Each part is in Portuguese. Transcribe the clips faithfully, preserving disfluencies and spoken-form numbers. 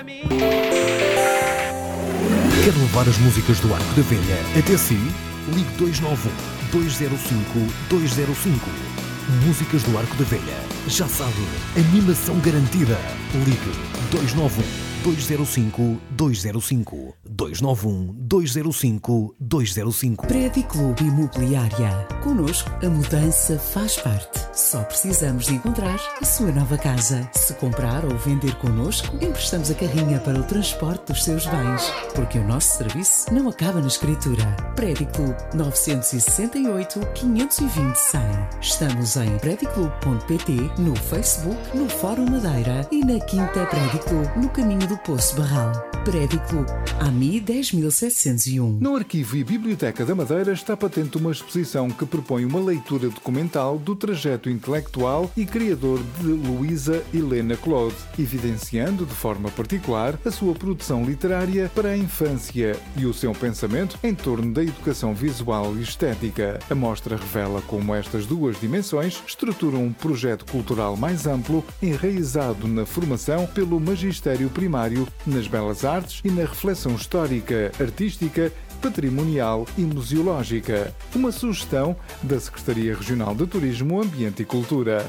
Quer levar as músicas do Arco da Velha até si? Ligue dois nove um, dois zero cinco, dois zero cinco. Músicas do Arco da Velha. Já sabe, animação garantida. Ligue dois nove um, dois zero cinco, dois zero cinco. dois nove um, dois zero cinco, dois zero cinco. Prédio Clube Imobiliária. Connosco, a mudança faz parte. Só precisamos de encontrar a sua nova casa. Se comprar ou vender connosco, emprestamos a carrinha para o transporte dos seus bens. Porque o nosso serviço não acaba na escritura. Prédio Clube nove seis oito, quinhentos e vinte, cem. Estamos em prédio clube ponto pt, no Facebook, no Fórum Madeira e na Quinta Prédio Clube, no caminho do Poço Barral. Prédio Clube, A M I dez mil setecentos e um. No Arquivo e Biblioteca da Madeira está patente uma exposição que propõe uma leitura documental do trajeto intelectual e criador de Luísa Helena Claude, evidenciando de forma particular a sua produção literária para a infância e o seu pensamento em torno da educação visual e estética. A mostra revela como estas duas dimensões estruturam um projeto cultural mais amplo, enraizado na formação pelo magistério primário, nas belas artes e na reflexão histórica, artística, patrimonial e museológica. Uma sugestão da Secretaria Regional de Turismo, Ambiente e Cultura.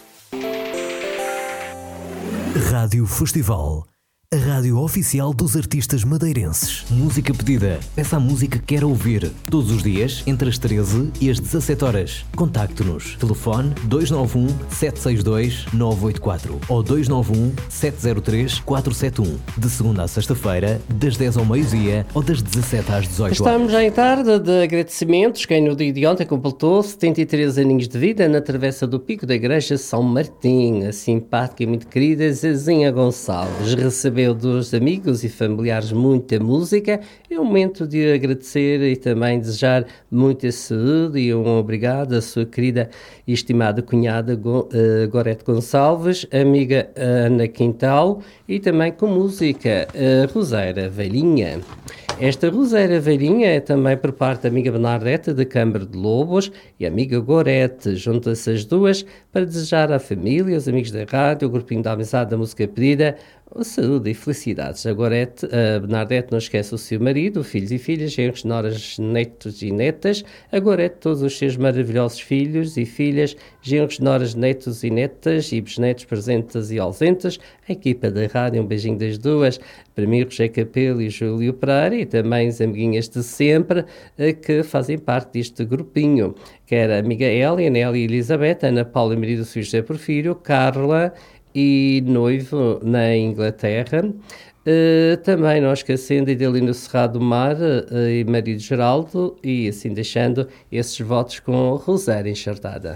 Rádio Festival. A rádio oficial dos artistas madeirenses. Música pedida. Peça a música que quer ouvir. Todos os dias, entre as treze e as dezassete horas. Contacte-nos. Telefone dois nove um, sete seis dois, nove oito quatro ou dois nove um, sete zero três, quatro sete um. De segunda a sexta-feira, das dez ao meio-dia ou das dezassete às dezoito horas. Estamos já em tarde de agradecimentos. Quem no dia de ontem completou setenta e três aninhos de vida na Travessa do Pico da Igreja São Martim. A simpática e muito querida Zezinha Gonçalves recebeu dos amigos e familiares muita música. É um momento de agradecer e também desejar muita saúde e um obrigado à sua querida e estimada cunhada Gorete Gonçalves, amiga Ana Quintal e também com música a Roseira Velhinha. Esta Roseira Velhinha é também por parte da amiga Bernadette de Câmara de Lobos e a amiga Gorete. Juntam-se as duas para desejar à família, aos amigos da rádio, o grupinho da amizade da música pedida, saúde e felicidades. A Gorete, a Bernadette não esquece o seu marido, filhos e filhas, genros, noras, netos e netas. A Gorete, todos os seus maravilhosos filhos e filhas, genros, noras, netos e netas e bisnetos presentes e ausentes. A equipa da rádio, um beijinho das duas. Para mim, Roger Capelo e Júlio Pereira e também as amiguinhas de sempre que fazem parte deste grupinho. Quer a amiga Elia, Nélia e Elizabeth, Ana Paula e Maria do Sr. José Porfírio, Carla e noivo na Inglaterra. Uh, também não esquecendo Idelino Cerrado Mar uh, e marido Geraldo e assim deixando esses votos com Rosário enxertada.